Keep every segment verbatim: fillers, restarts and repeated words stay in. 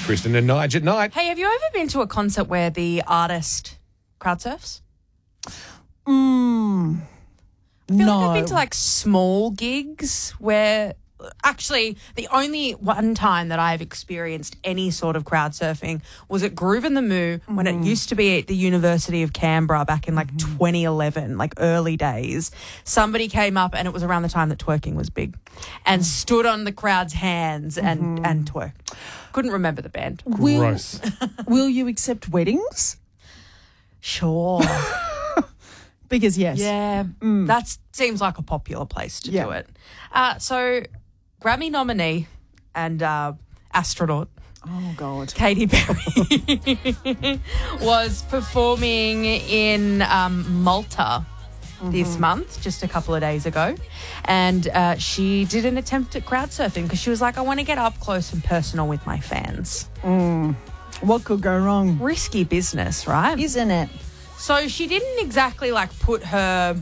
Kristen and Nige at night. Hey, have you ever been to a concert where the artist crowd surfs? Mm, I feel no. like I've been to like small gigs where actually the only one time that I've experienced any sort of crowd surfing was at Groove in the Moo mm-hmm. when it used to be at the University of Canberra back in like mm-hmm. twenty eleven, like early days. Somebody came up and it was around the time that twerking was big and mm. stood on the crowd's hands and, mm-hmm. and twerked. Couldn't remember the band. Gross. Will, will you accept weddings? Sure. Because, yes. Yeah, mm. that seems like a popular place to yeah. do it. Uh, so, Grammy nominee and uh, astronaut. Oh, God. Katy Perry was performing in um, Malta mm-hmm. this month, just a couple of days ago. And uh, she did an attempt at crowd surfing because she was like, I want to get up close and personal with my fans. Mm. What could go wrong? Risky business, right? Isn't it? So she didn't exactly like put her...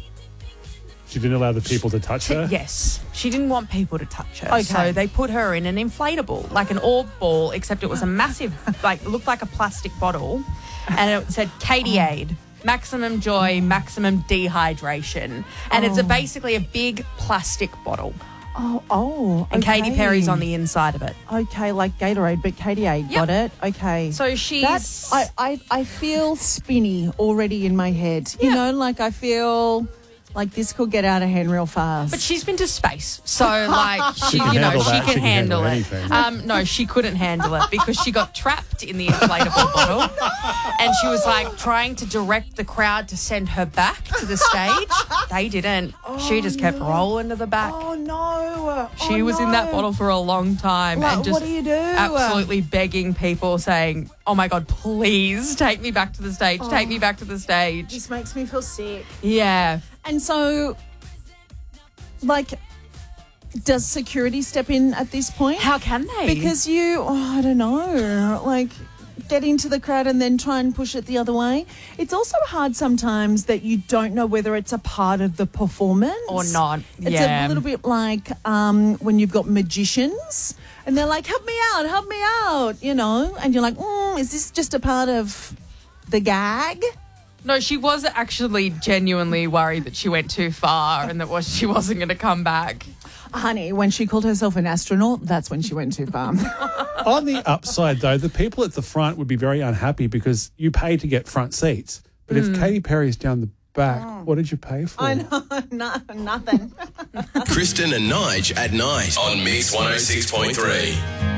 She didn't allow the people to touch her? Yes. She didn't want people to touch her. Okay. So they put her in an inflatable, like an orb ball, except it was a massive, like, it looked like a plastic bottle. And it said Katy Aid, maximum joy, maximum dehydration. And oh. it's a, basically a big plastic bottle. Oh, oh. And okay. Katy Perry's on the inside of it. Okay, like Gatorade, but Katy Aid, yep. got it? Okay. So she's... That, I, I, I feel spinny already in my head. You yeah. know, like I feel... Like this could get out of hand real fast. But she's been to space, so like she, she can you know, handle she that. can she can handle, handle it. Um, no, she couldn't handle it because she got trapped in the inflatable bottle, and she was like trying to direct the crowd to send her back to the stage. They didn't. Oh, she just kept no. rolling to the back. Oh no! She oh, was no. in that bottle for a long time, like, and just what do you do? absolutely begging people, saying, "Oh my God, please take me back to the stage. Oh, take me back to the stage." This makes me feel sick. Yeah, and so. Like, does security step in at this point? How can they? Because you, oh, I don't know, like get into the crowd and then try and push it the other way. It's also hard sometimes that you don't know whether it's a part of the performance or not. It's yeah. a little bit like um, when you've got magicians and they're like, help me out, help me out, you know, and you're like, mm, is this just a part of the gag? No, she was actually genuinely worried that she went too far and that was she wasn't going to come back. Honey, when she called herself an astronaut, that's when she went too far. On the upside, though, the people at the front would be very unhappy because you pay to get front seats. But mm. if Katy Perry's down the back, mm. what did you pay for? I know, no, nothing. Kristen and Nige at night on Mix one oh six point three.